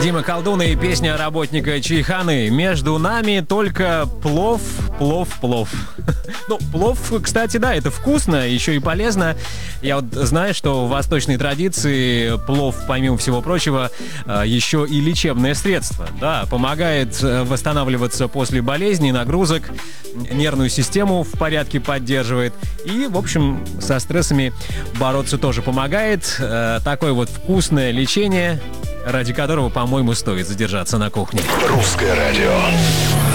Дима Колдун и песня работника чайханы. Между нами только плов. Ну, плов, кстати, да, это вкусно, еще и полезно. Я вот знаю, что в восточной традиции плов, помимо всего прочего, еще и лечебное средство. Да, помогает восстанавливаться после болезней, нагрузок, нервную систему в порядке поддерживает. И, в общем, со стрессами бороться тоже помогает. Такое вот вкусное лечение, ради которого, по-моему, стоит задержаться на кухне. Русское радио.